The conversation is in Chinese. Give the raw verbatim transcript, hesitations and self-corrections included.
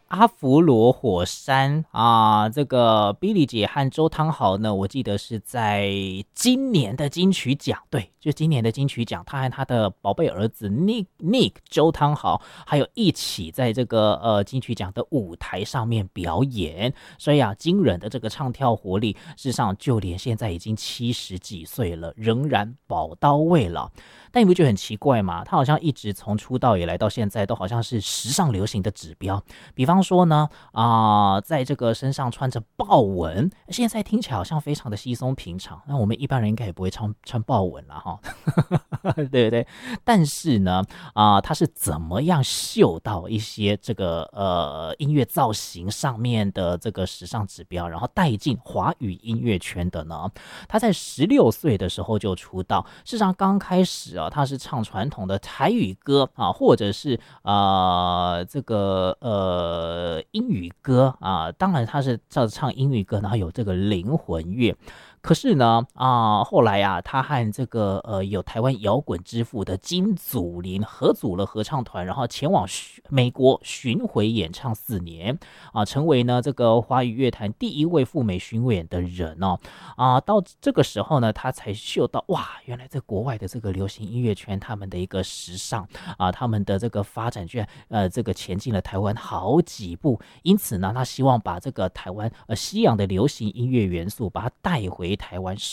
阿弗罗火山啊，这个 Billy 姐和周汤豪呢，我记得是在今年的金曲奖，对，就今年的金曲奖，他和他的宝贝儿子 Nick Nick 周汤豪，还有一起在这个呃金曲奖的舞台上面表演，所以啊，惊人的这个唱跳活力，事实上就连现在已经七十几岁了，仍然宝刀未老。但你不觉得很奇怪吗？他好像一直从出道以来到现在，都好像是时尚流行的指标。比方说呢，啊、呃，在这个身上穿着豹纹，现在听起来好像非常的稀松平常。那我们一般人应该也不会穿穿豹纹了哈，对不对？但是呢，啊、呃，他是怎么样嗅到一些这个呃音乐造型上面的这个时尚指标，然后带进华语音乐圈的呢？他在十六岁的时候就出道，事实上刚开始啊，他是唱传统的台语歌啊，或者是呃这个呃英语歌啊，当然他是照唱英语歌，然后有这个灵魂乐。可是呢，啊、呃，后来啊，他和这个呃有台湾摇滚之父的金祖霖合组了合唱团，然后前往美国巡回演唱四年啊、呃，成为呢这个华语乐坛第一位赴美巡演的人哦。啊、呃，到这个时候呢，他才嗅到哇，原来在国外的这个流行音乐圈，他们的一个时尚啊、呃，他们的这个发展居然呃这个前进了台湾好几步，因此呢，他希望把这个台湾呃西洋的流行音乐元素把它带回台湾。